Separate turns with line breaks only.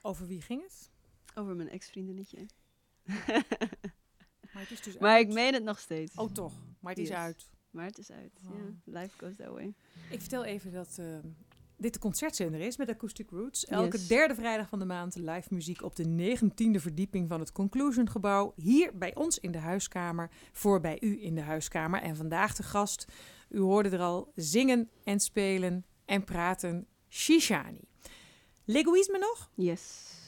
Over wie ging het?
Over mijn ex-vriendinnetje.
Maar het is dus
Maar
uit.
ik meen het nog steeds.
Oh, toch. Maar het is
Yes.
uit.
Maar het is uit.
Oh.
Ja, life goes that way.
Ik vertel even dat dit de concertzender is met Acoustic Roots. Elke
Yes.
derde vrijdag van de maand live muziek op de 19e verdieping van het Conclusion gebouw. Hier bij ons in de huiskamer, voor bij u in de huiskamer. En vandaag de gast, u hoorde er al, zingen en spelen en praten, Shishani. L'Egoïsme nog?
Yes.